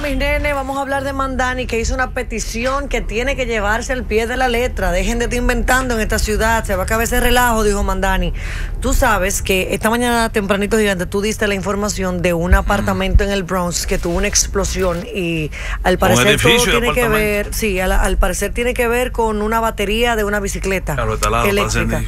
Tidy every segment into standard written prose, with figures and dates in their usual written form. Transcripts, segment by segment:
mis nenes, vamos a hablar de Mandani, que hizo una petición que tiene que llevarse al pie de la letra. Dejen de estar inventando en esta ciudad, se va a acabar ese relajo, dijo Mandani. Tú sabes que esta mañana tempranito, gigante, tú diste la información de un apartamento en el Bronx que tuvo una explosión y al parecer todo tiene que ver, sí, al parecer tiene que ver con una batería de una bicicleta eléctrica.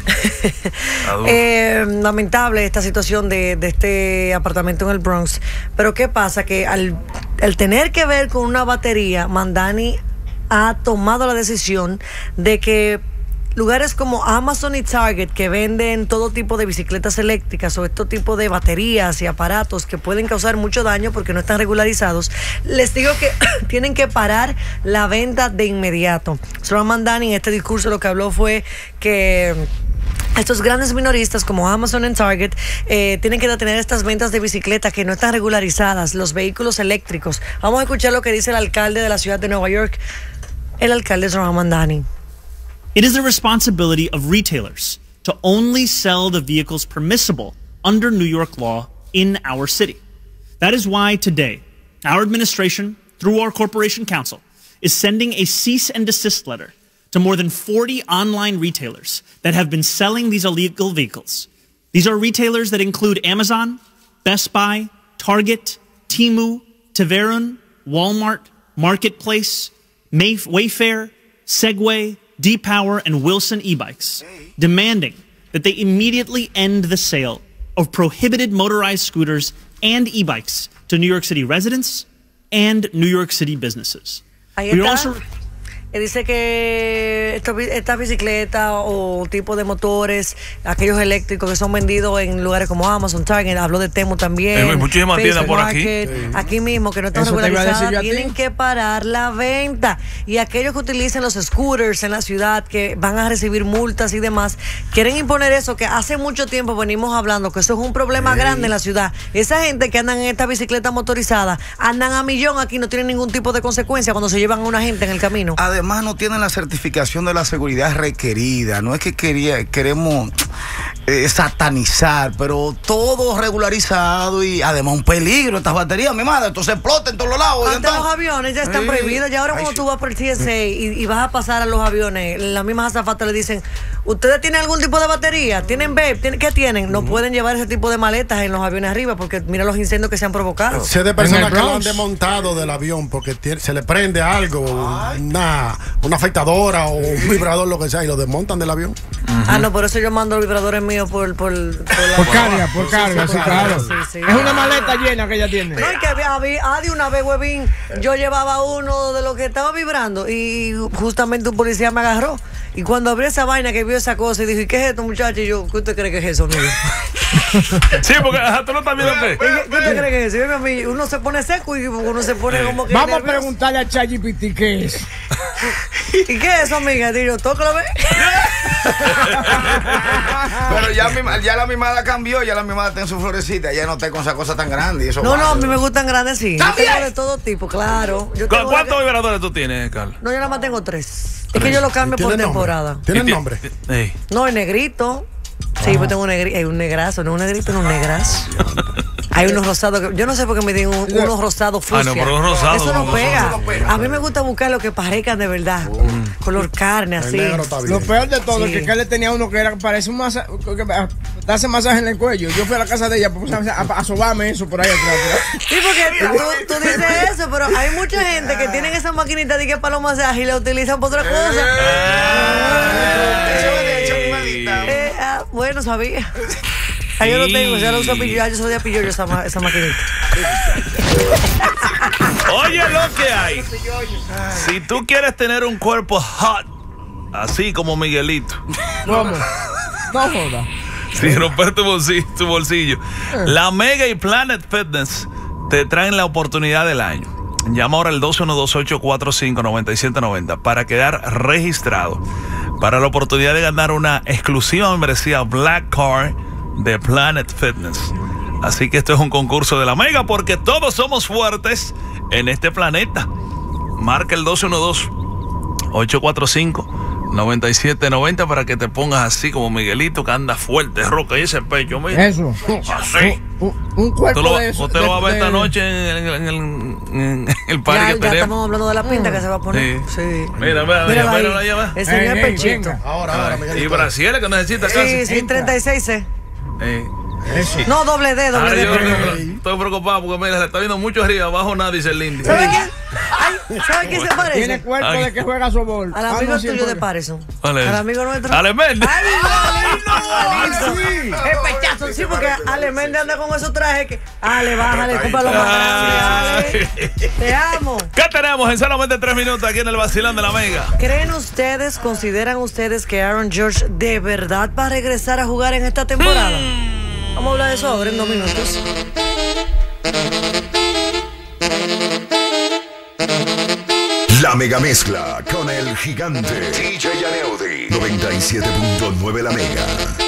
Lamentable esta situación de este apartamento en el Bronx. Pero ¿qué pasa? Que al tener que ver con una batería, Mandani ha tomado la decisión de que lugares como Amazon y Target, que venden todo tipo de bicicletas eléctricas o este tipo de baterías y aparatos que pueden causar mucho daño porque no están regularizados, les digo que tienen que parar la venta de inmediato. Solo Mandani en este discurso lo que habló fue que estos grandes minoristas como Amazon y Target tienen que detener estas ventas de bicicletas que no están regularizadas, los vehículos eléctricos. Vamos a escuchar lo que dice el alcalde de la ciudad de Nueva York, el alcalde Zohran Mamdani. It is the responsibility of retailers to only sell the vehicles permissible under New York law in our city. That is why today, our administration, through our corporation council, is sending a cease and desist letter to more than 40 online retailers that have been selling these illegal vehicles. These are retailers that include Amazon, Best Buy, Target, Temu, Taverun, Walmart, Marketplace, Wayfair, Segway, D-Power, and Wilson e-bikes, demanding that they immediately end the sale of prohibited motorized scooters and e-bikes to New York City residents and New York City businesses. Dice que estas bicicletas o tipo de motores, aquellos eléctricos que son vendidos en lugares como Amazon, Target, habló de Temu también. Hay muchísimas tiendas por aquí. Aquí mismo, que no están regularizadas, tienen que parar la venta. Y aquellos que utilicen los scooters en la ciudad, que van a recibir multas y demás, quieren imponer eso, que hace mucho tiempo venimos hablando, que eso es un problema grande en la ciudad. Esa gente que andan en esta bicicleta motorizada, andan a millón aquí, no tienen ningún tipo de consecuencia cuando se llevan a una gente en el camino. Además, no tienen la certificación de la seguridad requerida. No es que queremos satanizar, pero todo regularizado y además un peligro estas baterías, mi madre. Entonces explotan en todos los lados. Antes los aviones ya están prohibidos. Y ahora cuando tú vas por el TSA y vas a pasar a los aviones, las mismas azafatas le dicen: ¿ustedes tienen algún tipo de batería? ¿Tienen vape? ¿Qué tienen? No pueden llevar ese tipo de maletas en los aviones arriba porque mira los incendios que se han provocado. Sé de personas que lo han desmontado del avión porque se le prende algo, una afectadora o un vibrador, lo que sea, y lo desmontan del avión. No, por eso yo mando los vibradores míos por carga, sí, claro. Sí. Es una maleta llena que ella tiene. No, y que de una vez, huevín, yo llevaba uno de los que estaba vibrando y justamente un policía me agarró. Y cuando abrí esa vaina, que vio esa cosa y dijo: ¿y qué es esto, muchacho? Y yo: ¿qué usted cree que es eso, amigo? Sí, porque tú no estás viendo qué. ¿Qué usted cree que es eso? Uno se pone seco y uno se pone como que... Vamos a preguntarle a ChatGPT qué es. ¿Y qué es eso, amiga? Digo: tócalo, ve. Pero ya la mimada cambió, ya la mimada está en su florecita, ya no está con esa cosa tan grande. No, a mí me gustan grandes, sí. Yo tengo de todo tipo, claro. ¿Cuántos vibradores tú tienes, Carl? No, yo nada más tengo 3. Es que yo lo cambio por temporada. ¿Tiene nombre? No, el negrito. Sí, pues tengo un negrazo, no un negrito, no un negrazo. Hay unos rosados que, yo no sé por qué me digan unos rosados fucsia. No, pero unos rosados. Eso no pega. A mí me gusta buscar lo que parezcan de verdad. Color carne, así. Lo peor de todo es que él tenía uno que parece un masaje, que hace masaje en el cuello. Yo fui a la casa de ella a sobarme eso por ahí atrás. Sí, porque tú dices eso, pero hay mucha gente que tienen esa maquinita de que para los masajes y la utilizan para otra cosa. Bueno, sabía. Yo lo tengo, ya lo uso pillo, yo soy de pillo esa maquinita. Oye, lo que hay. Si tú quieres tener un cuerpo hot, así como Miguelito. ¿Cómo? No joda. Sin romper tu bolsillo. La Mega y Planet Fitness te traen la oportunidad del año. Llama ahora al 212-845-9790 para quedar registrado para la oportunidad de ganar una exclusiva membresía Black Card de Planet Fitness. Así que esto es un concurso de la Mega porque todos somos fuertes en este planeta. Marca el 212-845 97.90 para que te pongas así como Miguelito, que anda fuerte, roca, y ese pecho, mira. Eso. Así. Un cuerpo de eso. Usted lo va a ver esta noche en el parque Ya que tenemos. estamos hablando de la pinta que se va a poner. Sí. Mira, ahí va. Ese es el pechito. Ahora, Y Miguelito. Brasil que necesita casi. Sí, 36C. Eso. No, doble D. Ahora yo estoy preocupado porque mira, se está viendo mucho arriba, abajo nada, dice el Lindy. ¿Sabe quién? ¿Sabe quién se parece? Tiene cuerpo de que juega softball. Al amigo tuyo de Patterson. ¿Cuál es? Al amigo nuestro. Ale Méndez. El pechazo, sí, porque Ale Méndez anda con esos trajes que. Ale, bájale, cómpralo más grande, Ale. Te amo. ¿Qué tenemos en solamente 3 minutos aquí en el Vacilón de la Mega? ¿Consideran ustedes que Aaron George de verdad va a regresar a jugar en esta temporada? Vamos a hablar de eso ahora en 2 minutos. La mega mezcla con el gigante DJ Yaneudi. 97.9 La Mega.